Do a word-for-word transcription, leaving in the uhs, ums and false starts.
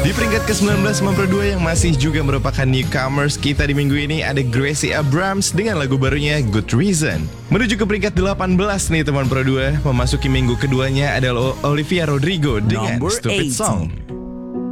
Di peringkat ke sembilan belas Mempro dua yang masih juga merupakan newcomers kita di minggu ini ada Gracie Abrams dengan lagu barunya Good Reason. Menuju ke peringkat delapan belas nih teman Pro dua, memasuki minggu keduanya adalah Olivia Rodrigo dengan Number Stupid eight. Song.